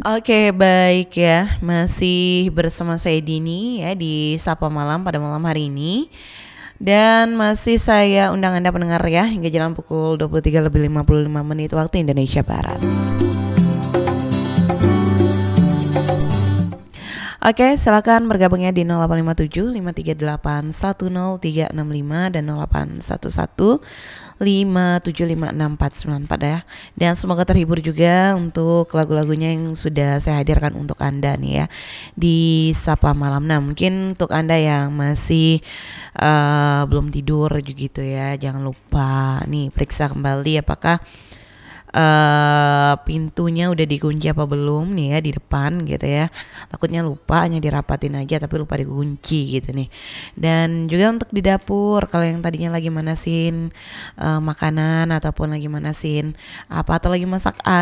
Oke, baik ya. Masih bersama saya Dini ya di Sapa Malam pada malam hari ini. Dan masih saya undang Anda pendengar ya hingga jalan pukul 23 lebih 55 menit waktu Indonesia Barat. Oke, silakan bergabungnya di 0857 538 10365 dan 0811 5756494 ya. Dan semoga terhibur juga untuk lagu-lagunya yang sudah saya hadirkan untuk Anda nih ya di Sapa Malam. Nah, mungkin untuk Anda yang masih belum tidur gitu ya, jangan lupa nih periksa kembali apakah pintunya udah dikunci apa belum nih ya di depan gitu ya. Takutnya lupa, hanya dirapatin aja tapi lupa dikunci gitu nih. Dan juga untuk di dapur, kalau yang tadinya lagi manasin makanan ataupun lagi manasin apa atau lagi masak